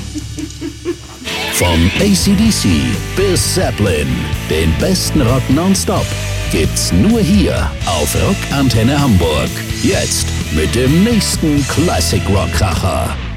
Vom AC/DC bis Zeppelin, den besten Rock nonstop, gibt's nur hier auf Rockantenne Hamburg. Jetzt mit dem nächsten Classic Rock Kracher.